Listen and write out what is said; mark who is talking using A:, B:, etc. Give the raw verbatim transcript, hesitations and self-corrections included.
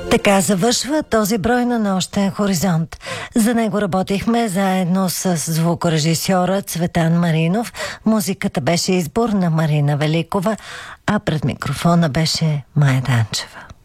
A: Така завършва този брой на Нощен хоризонт. За него работихме заедно с звукорежисьора Цветан Маринов. Музиката беше избор на Марина Великова, а пред микрофона беше Мая Данчева.